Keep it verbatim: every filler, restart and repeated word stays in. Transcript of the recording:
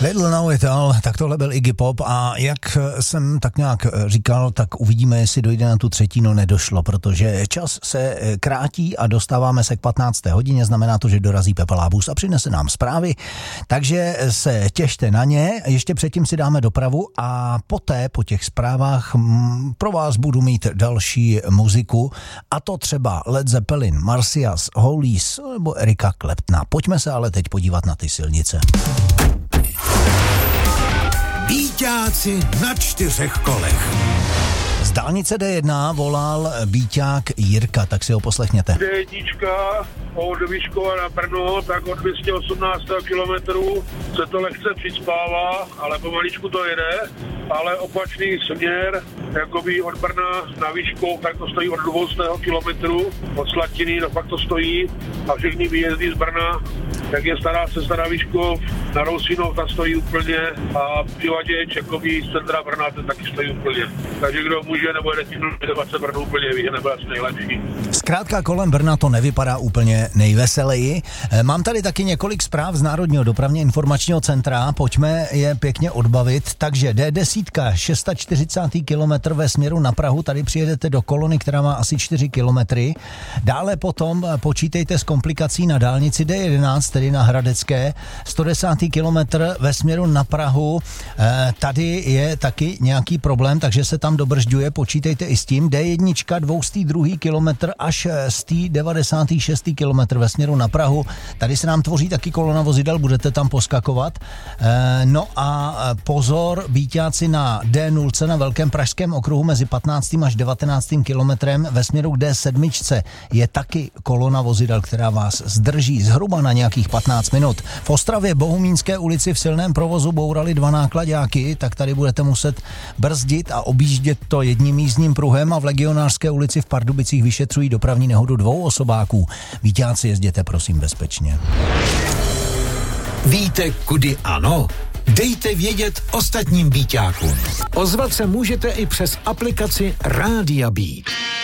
Little Know It All, tak tohle byl Iggy Pop a jak jsem tak nějak říkal, tak uvidíme, jestli dojde na tu třetinu, nedošlo, protože čas se krátí a dostáváme se k patnácté hodině, znamená to, že dorazí Pepa Lábus a přinese nám zprávy, takže se těšte na ně, ještě předtím si dáme dopravu a poté po těch zprávách pro vás budu mít další muziku a to třeba Led Zeppelin, Marcias, Hollies nebo Erika Claptona. Pojďme se ale teď podívat na ty silnice. Bíťáci na čtyřech kolech. Z dálnice D jedna volal bíťák Jirka, tak si ho poslechněte. D jedna od Vyškova na Brno, tak od dvě stě osmnáct kilometrů se to lehce přispává, ale pomaličku to jede, ale opačný směr, jakoby od Brna na Vyškov, tak to stojí od dvě stě kilometrů, od Slatiny, no pak to stojí a všechny výjezdy z Brna, jak je stará cesta na Vyškov, na Rousinov, ta stojí úplně a Přivaděč, jakoby z centra Brna, ten taky stojí úplně. Takže kdo může nebo jede tím dvacet Brno úplně ví, nebo asi nejlepší. Zkrátka kolem Brna to nevypadá úplně nejveseleji. Mám tady taky několik zpráv z Národního dopravně informačního centra, pojďme je pěkně odbavit. Takže D deset, čtyřicátý šestý kilometr ve směru na Prahu, tady přijedete do kolony, která má asi čtyři kilometry. Dále potom počítejte s komplikací na dálnici D jedenáct, tedy na Hradecké, sto desátý kilometr ve směru na Prahu. Tady je taky nějaký problém, takže se tam dobržďuje, počítejte i s tím. D jedna, dvě stě dva kilometr až sto devadesátý šestý kilometr ve směru na Prahu. Tady se nám tvoří taky kolona vozidel, budete tam poskakovat. No a pozor, bíťáci na D nula na Velkém pražském okruhu mezi patnáctým až devatenáctým kilometrem ve směru k D sedm je taky kolona vozidel, která vás zdrží zhruba na nějakých patnáct minut. V Ostravě Bohumínské ulici v silném provozu bourali dva náklaďáky, tak tady budete muset brzdit a objíždět to jedním jízdním pruhem a v Legionářské ulici v Pardubicích vyšetřují dopravní nehodu dvou osobáků. Víťáci, jezděte prosím bezpečně. Víte, kudy ano? Dejte vědět ostatním bíťákům. Ozvat se můžete i přes aplikaci Rádia Beat.